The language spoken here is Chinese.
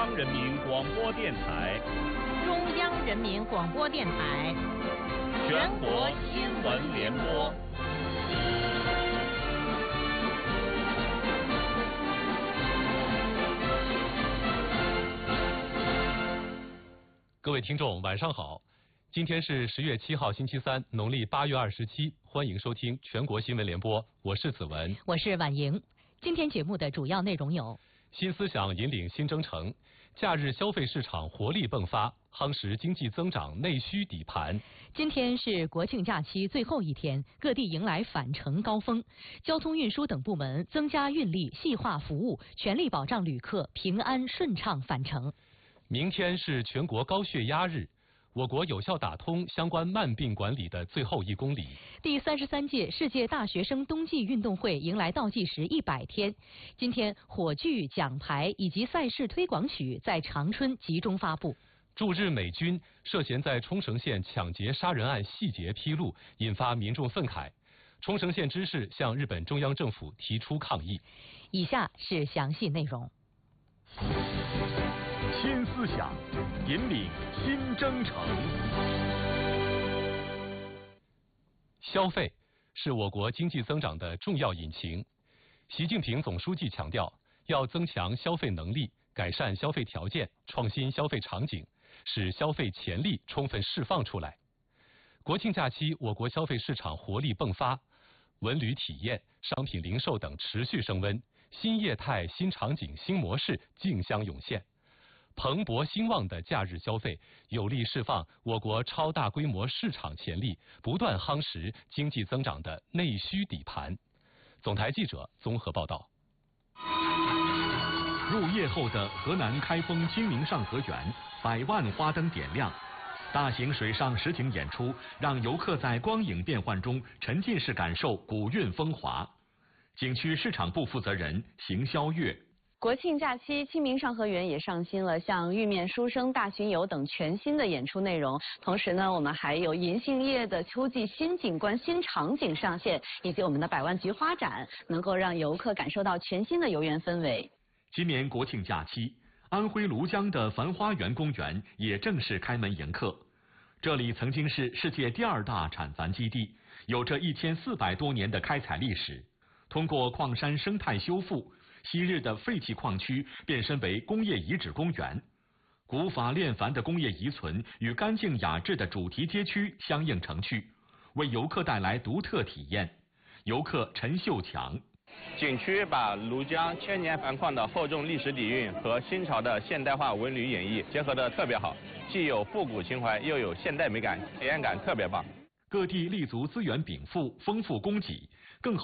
央人民广播电台、 中央人民广播电台全国新闻联播。 各位听众，晚上好！今天是10月7号，星期三，农历8月27，欢迎收听全国新闻联播，我是子文， 我是婉莹。今天节目的主要内容有： 新思想引领新征程，假日消费市场活力迸发，夯实经济增长内需底盘。 今天是国庆假期最后一天，各地迎来返程高峰，交通运输等部门增加运力，细化服务，全力保障旅客平安顺畅返程。 明天是全国高血压日，我国有效打通相关慢病管理的最后1公里。 第33届世界大学生冬季运动会迎来倒计时100天。今天，火炬、奖牌以及赛事推广曲在长春集中发布。 驻日美军涉嫌在冲绳县抢劫杀人案细节披露，引发民众愤慨。冲绳县知事向日本中央政府提出抗议。 以下是详细内容。 新思想引领新征程。 消费是我国经济增长的重要引擎。习近平总书记强调，要增强消费能力，改善消费条件，创新消费场景，使消费潜力充分释放出来。国庆假期，我国消费市场活力迸发，文旅体验、商品零售等持续升温，新业态、新场景、新模式竞相涌现。蓬勃兴旺的假日消费，有力释放我国超大规模市场潜力，不断夯实经济增长的内需底盘。总台记者综合报道。 入夜后的河南开封清明上河园，100万花灯点亮，大型水上实景演出让游客在光影变幻中沉浸式感受古韵风华。景区市场部负责人邢霄月。 国庆假期，清明上河园也上新了像玉面书生、大巡游等全新的演出内容。同时呢，我们还有银杏叶的秋季新景观、新场景上线，以及我们的百万菊花展，能够让游客感受到全新的游园氛围。 今年国庆假期，安徽庐江的繁花园公园也正式开门迎客。这里曾经是世界第2大产繁基地，有着1400多年的开采历史。通过矿山生态修复，昔日的废弃矿区变身为工业遗址公园，古法炼繁的工业遗存与干净雅致的主题街区相映成趣，为游客带来独特体验。游客陈秀强。 景区把庐江千年繁矿的厚重历史底蕴和新潮的现代化文旅演绎结合得特别好，既有复古情怀，又有现代美感，体验感特别棒。 各地立足资源禀赋，丰富供给，更好